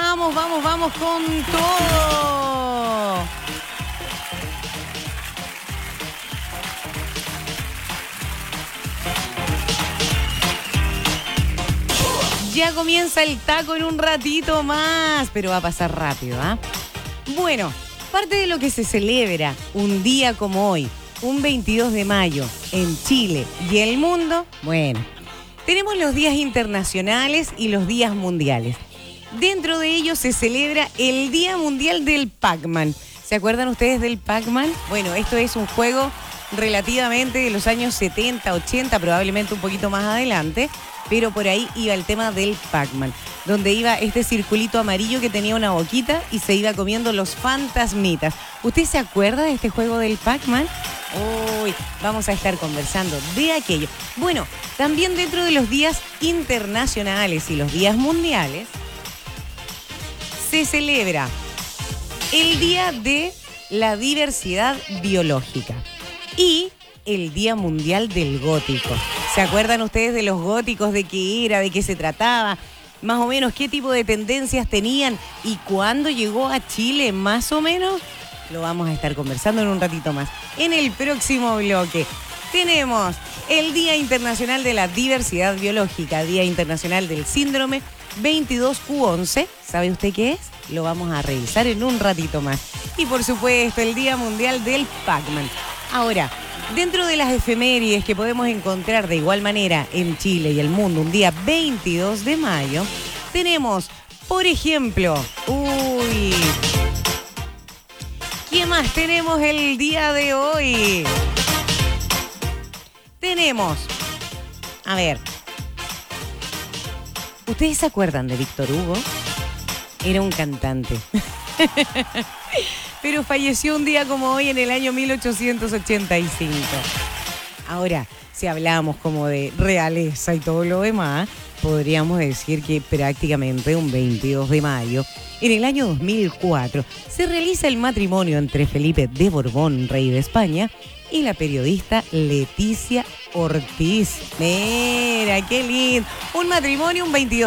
Vamos con todo. Ya comienza el taco en un ratito más, pero va a pasar rápido, ¿ah? Bueno, parte de lo que se celebra un día como hoy, un 22 de mayo, en Chile y el mundo, bueno, tenemos los días internacionales y los días mundiales. Dentro de ellos se celebra el Día Mundial del Pac-Man. ¿Se acuerdan ustedes del Pac-Man? Bueno, esto es un juego relativamente de los años 70, 80, probablemente un poquito más adelante, pero por ahí iba el tema del Pac-Man, donde iba este circulito amarillo que tenía una boquita y se iba comiendo los fantasmitas. ¿Usted se acuerda de este juego del Pac-Man? Uy, vamos a estar conversando de aquello. Bueno, también dentro de los días internacionales y los días mundiales, se celebra el Día de la Diversidad Biológica y el Día Mundial del Gótico. ¿Se acuerdan ustedes de los góticos, de qué era, de qué se trataba? Más o menos, qué tipo de tendencias tenían y cuándo llegó a Chile, más o menos. Lo vamos a estar conversando en un ratito más. En el próximo bloque tenemos el Día Internacional de la Diversidad Biológica, Día Internacional del Síndrome 22Q11. ¿Sabe usted qué es? Lo vamos a revisar en un ratito más. Y por supuesto, el Día Mundial del Pac-Man. Ahora, dentro de las efemérides que podemos encontrar de igual manera en Chile y el mundo, un día 22 de mayo, tenemos, por ejemplo, ¿qué más tenemos el día de hoy? Tenemos, a ver, ¿ustedes se acuerdan de Víctor Hugo? Era un cantante. Pero falleció un día como hoy en el año 1885. Ahora, si hablamos como de realeza y todo lo demás, podríamos decir que prácticamente un 22 de mayo, en el año 2004, se realiza el matrimonio entre Felipe de Borbón, rey de España, y la periodista Leticia Ortiz. Mira, qué lindo. Un matrimonio un 22